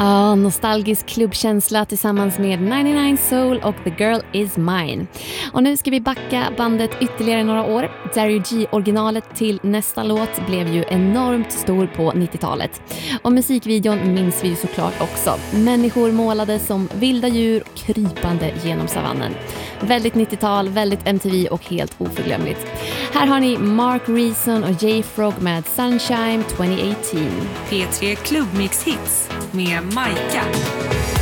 Nostalgisk klubbkänsla tillsammans med 99 Soul och The Girl Is Mine. Och nu ska vi backa bandet ytterligare några år. Dario G-originalet till nästa låt blev ju enormt stor på 90-talet. Och musikvideon minns vi ju såklart också. Människor målade som vilda djur krypande genom savannen. Väldigt 90-tal, väldigt MTV och helt oförglömligt. Här har ni Mark Reason och J-Frog med Sunshine 2018. P3 Klubbmix Hits med Majka.